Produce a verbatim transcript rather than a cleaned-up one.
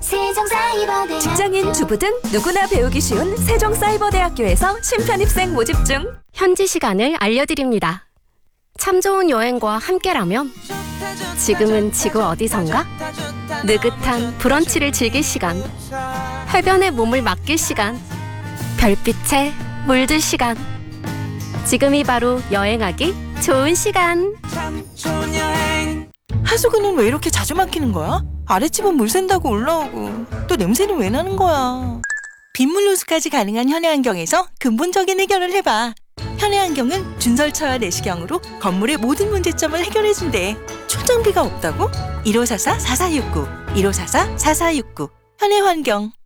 세종사이버대학교. 직장인, 주부 등 누구나 배우기 쉬운 세종사이버대학교에서 신편입생 모집 중. 현지 시간을 알려드립니다. 참 좋은 여행과 함께라면 지금은 지구 어디선가? 느긋한 브런치를 즐길 시간, 해변에 몸을 맡길 시간, 별빛에 물들 시간. 지금이 바로 여행하기 좋은 시간. 하수구는 왜 이렇게 자주 막히는 거야? 아랫집은 물 샌다고 올라오고 또 냄새는 왜 나는 거야? 빗물 누수까지 가능한 현해안경에서 근본적인 해결을 해봐. 현해안경은 준설처와 내시경으로 건물의 모든 문제점을 해결해준대. 출장비가 없다고? 일오사사 사사육구 일오사사 사사육구 현해환경.